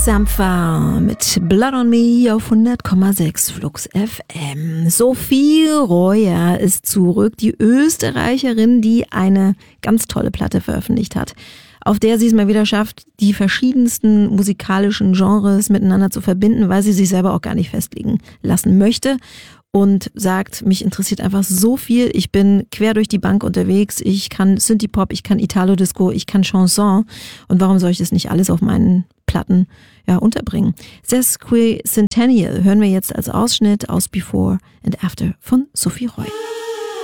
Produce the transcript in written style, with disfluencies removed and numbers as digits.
Sampfer mit Blood on Me auf 100,6 Flux FM. Sophie Royer ist zurück, die Österreicherin, die eine ganz tolle Platte veröffentlicht hat, auf der sie es mal wieder schafft, die verschiedensten musikalischen Genres miteinander zu verbinden, weil sie sich selber auch gar nicht festlegen lassen möchte. Und sagt, mich interessiert einfach so viel. Ich bin quer durch die Bank unterwegs. Ich kann Synthie-Pop, ich kann Italo-Disco, ich kann Chanson. Und warum soll ich das nicht alles auf meinen Platten unterbringen? Sesquicentennial hören wir jetzt als Ausschnitt aus Before and After von Sophie Royer.